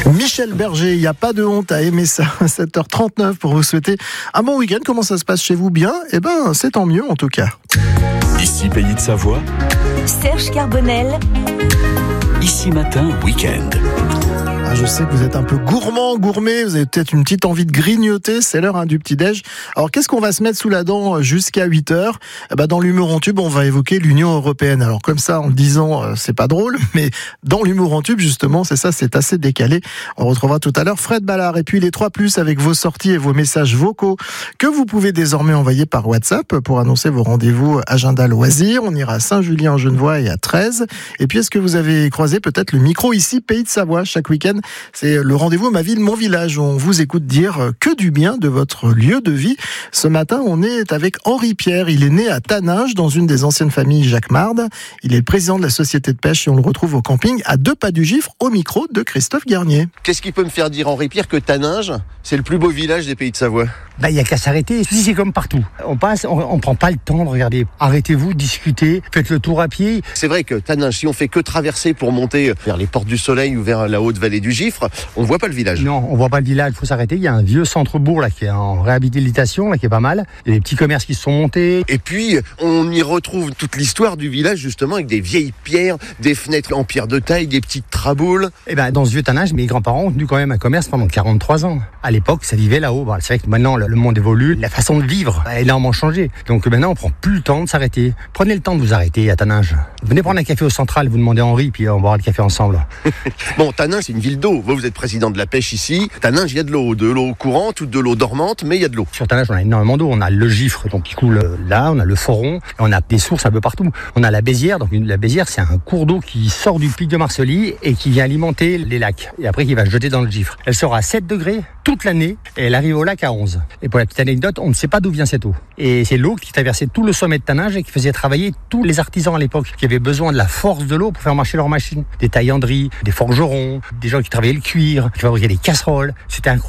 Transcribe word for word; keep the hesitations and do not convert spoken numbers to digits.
Michel Berger, il n'y a pas de honte à aimer ça. sept heures trente-neuf pour vous souhaiter un bon week-end. Comment ça se passe chez vous? Bien? Eh ben, c'est tant mieux en tout cas. Ici Pays de Savoie. Serge Carbonel. Ici Matin, week-end. Ah, je sais que vous êtes un peu gourmand, gourmet, vous avez peut-être une petite envie de grignoter, c'est l'heure hein, du petit-déj. Alors qu'est-ce qu'on va se mettre sous la dent jusqu'à huit heures? Eh ben, dans l'humour en tube, on va évoquer l'Union Européenne. Alors comme ça, en le disant, euh, c'est pas drôle, mais dans l'humour en tube, justement, c'est ça, c'est assez décalé. On retrouvera tout à l'heure Fred Ballard et puis les trois plus avec vos sorties et vos messages vocaux que vous pouvez désormais envoyer par WhatsApp pour annoncer vos rendez-vous agenda loisirs. On ira à Saint-Julien-en-Genevois et à treize. Et puis est-ce que vous avez croisé peut-être le micro ici, Pays de Savoie, chaque week-end? C'est le rendez-vous Ma Ville, Mon Village. On vous écoute dire que du bien de votre lieu de vie. Ce matin, on est avec Henri Pierre. Il est né à Taninges, dans une des anciennes familles Jacquemart. Il est le président de la société de pêche et on le retrouve au camping à deux pas du Gifre, au micro de Christophe Garnier. Qu'est-ce qui peut me faire dire, Henri Pierre, que Taninges, c'est le plus beau village des Pays de Savoie? Bah, il n'y a qu'à s'arrêter. Ici, c'est comme partout. On passe, on ne prend pas le temps de regarder. Arrêtez-vous, discutez, faites le tour à pied. C'est vrai que Taninges, si on fait que traverser pour monter vers les Portes du Soleil ou vers la haute vallée du Gifre, on voit pas le village. Non, on voit pas le village, il faut s'arrêter. Il y a un vieux centre-bourg là qui est en réhabilitation, là qui est pas mal. Il y a des petits commerces qui se sont montés. Et puis, on y retrouve toute l'histoire du village, justement, avec des vieilles pierres, des fenêtres en pierre de taille, des petites traboules. Et ben, dans ce vieux Taninges, mes grands-parents ont tenu quand même un commerce pendant quarante-trois ans. À l'époque, ça vivait là-haut. Bon, c'est vrai que maintenant, le monde évolue. La façon de vivre a énormément changé. Donc maintenant, on prend plus le temps de s'arrêter. Prenez le temps de vous arrêter à Taninges. Venez prendre un café au Central, vous demandez à Henri, puis on boira le café ensemble. Bon, Taninges, c'est une ville d'eau. Vous, vous êtes président de la pêche ici. Taninges, il y a de l'eau, de l'eau courante ou de l'eau dormante, mais il y a de l'eau. Sur Taninges, on a énormément d'eau. On a le Gifre, donc qui coule là, on a le Foron, et on a des sources un peu partout. On a la Bézière, donc la Bézière, c'est un cours d'eau qui sort du pic de Marcely et qui vient alimenter les lacs. Et après, qui va se jeter dans le Gifre. Elle sera à sept degrés toute l'année et elle arrive au lac à onze. Et pour la petite anecdote, on ne sait pas d'où vient cette eau. Et c'est l'eau qui traversait tout le sommet de Taninges et qui faisait travailler tous les artisans à l'époque, qui avaient besoin de la force de l'eau pour faire marcher leurs machines. Des taillanderies, des forgerons, des gens qui travaillaient le cuir, qui fabriquaient des casseroles. C'était incroyable.